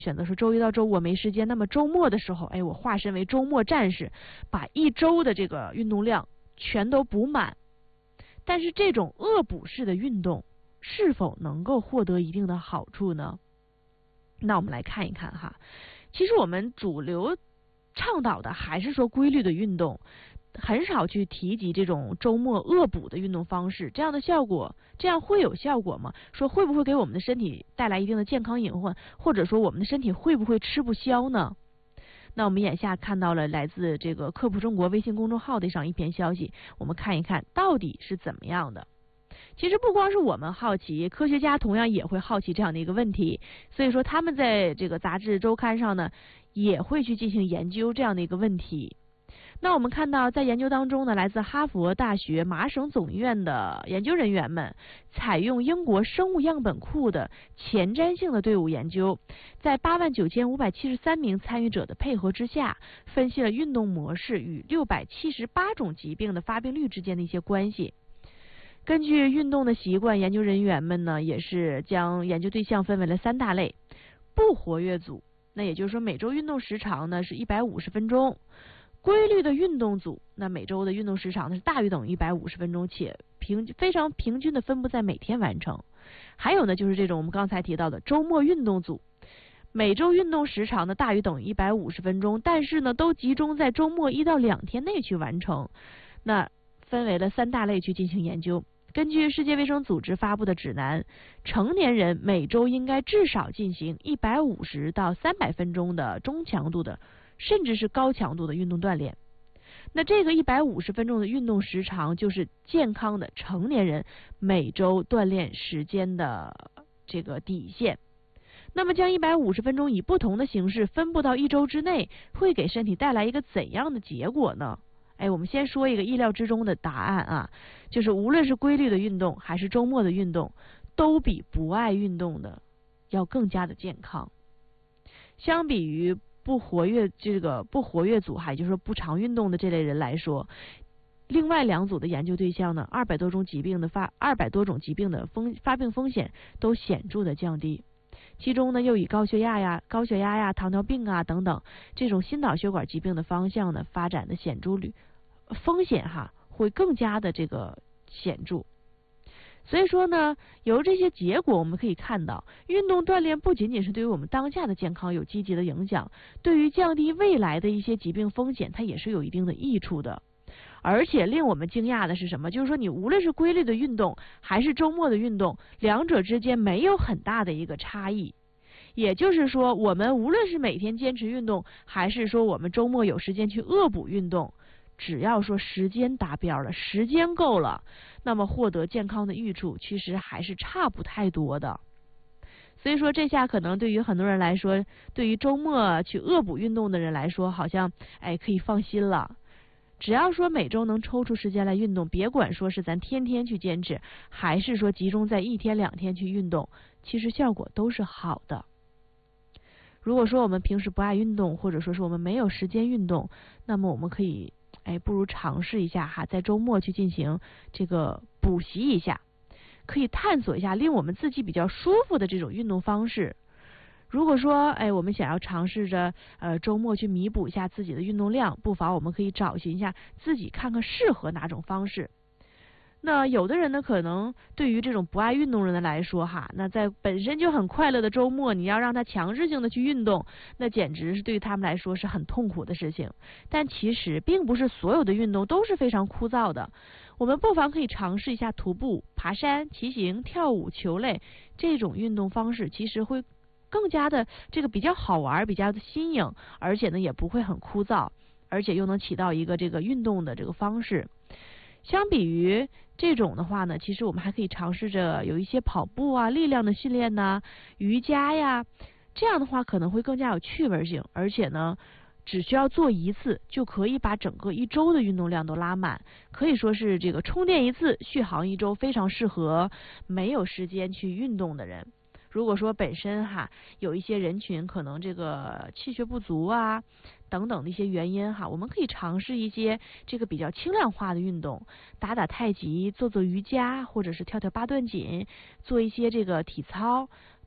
选择说周一到周五我没时间，那么周末的时候，我化身为周末战士，把一周的这个运动量全都补满。但是这种恶补式的运动是否能够获得一定的好处呢？那我们来看一看哈，其实我们主流倡导的还是说规律的运动，很少去提及这种周末恶补的运动方式。这样的效果，这样会有效果吗？说会不会给我们的身体带来一定的健康隐患，或者说我们的身体会不会吃不消呢？那我们眼下看到了来自这个科普中国微信公众号的上一篇消息，我们看一看到底是怎么样的。其实不光是我们好奇，科学家同样也会好奇这样的一个问题，所以说他们在这个杂志周刊上呢，也会去进行研究这样的一个问题。那我们看到在研究当中呢，来自哈佛大学、麻省总医院的研究人员们采用英国生物样本库的前瞻性的队伍研究，在89573名参与者的配合之下，分析了运动模式与678种疾病的发病率之间的一些关系。根据运动的习惯，研究人员们呢也是将研究对象分为了3大类：不活跃组，那也就是说每周运动时长呢是150分钟；规律的运动组，那每周的运动时长呢是大于等于150分钟，且非常平均的分布在每天完成。还有呢就是这种我们刚才提到的周末运动组，每周运动时长呢大于等于150分钟，但是呢都集中在周末1到2天内去完成。那分为了3大类去进行研究。根据世界卫生组织发布的指南，成年人每周应该至少进行150到300分钟的中强度的，甚至是高强度的运动锻炼。那这个150分钟的运动时长，就是健康的成年人每周锻炼时间的这个底线。那么将150分钟以不同的形式分布到1周之内，会给身体带来一个怎样的结果呢？我们先说一个意料之中的答案啊，就是无论是规律的运动还是周末的运动，都比不爱运动的要更加的健康。相比于不活跃组，也就是说不常运动的这类人来说，另外2组的研究对象呢，200多种疾病的发病风险都显著的降低。其中呢，又以高血压呀、糖尿病啊等等这种心脑血管疾病的方向呢发展的风险会更加的这个显著。所以说呢，由这些结果我们可以看到，运动锻炼不仅仅是对于我们当下的健康有积极的影响，对于降低未来的一些疾病风险，它也是有一定的益处的。而且令我们惊讶的是什么？就是说你无论是规律的运动还是周末的运动，两者之间没有很大的一个差异。也就是说，我们无论是每天坚持运动，还是说我们周末有时间去恶补运动，只要说时间达标了，时间够了，那么获得健康的益处其实还是差不太多的。所以说这下可能对于很多人来说，对于周末去恶补运动的人来说，好像可以放心了。只要说每周能抽出时间来运动，别管说是咱天天去坚持，还是说集中在1天2天去运动，其实效果都是好的。如果说我们平时不爱运动，或者说是我们没有时间运动，那么我们可以不如尝试一下在周末去进行这个补习一下，可以探索一下令我们自己比较舒服的这种运动方式。如果说我们想要尝试着周末去弥补一下自己的运动量，不妨我们可以找寻一下自己看看适合哪种方式。那有的人呢，可能对于这种不爱运动人的来说那在本身就很快乐的周末，你要让他强制性的去运动，那简直是对于他们来说是很痛苦的事情。但其实并不是所有的运动都是非常枯燥的，我们不妨可以尝试一下徒步、爬山、骑行、跳舞、球类这种运动方式，其实会更加的这个比较好玩，比较的新颖，而且呢也不会很枯燥，而且又能起到一个这个运动的这个方式。相比于这种的话呢，其实我们还可以尝试着有一些跑步啊、力量的训练呐、瑜伽呀，这样的话可能会更加有趣味性，而且呢只需要做一次就可以把整个1周的运动量都拉满，可以说是这个充电一次续航1周，非常适合没有时间去运动的人。如果说本身有一些人群可能这个气血不足啊等等的一些原因我们可以尝试一些这个比较轻量化的运动，打太极、做瑜伽，或者是跳8段锦，做一些这个体操，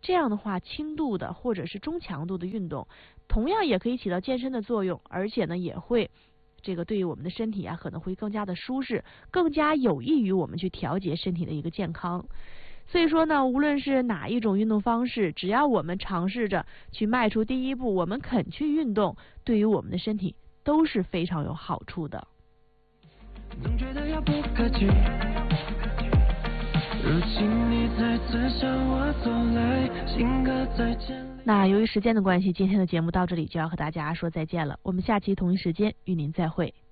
这样的话，轻度的或者是中强度的运动，同样也可以起到健身的作用，而且呢也会这个对于我们的身体啊可能会更加的舒适，更加有益于我们去调节身体的一个健康。所以说呢，无论是哪一种运动方式，只要我们尝试着去迈出第一步，我们肯去运动，对于我们的身体都是非常有好处的。总觉得遥不可及，如今你再次向我走来，心隔再见。那由于时间的关系，今天的节目到这里就要和大家说再见了，我们下期同一时间与您再会。